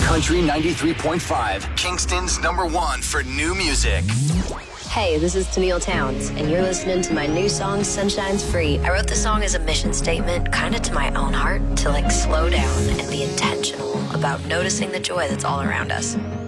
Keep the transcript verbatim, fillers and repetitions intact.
Country ninety-three point five, Kingston's number one for new music. Hey, this is Tennille Towns, and you're listening to my new song, Sunshine's Free. I wrote the song as a mission statement, kind of to my own heart, to like slow down and be intentional about noticing the joy that's all around us.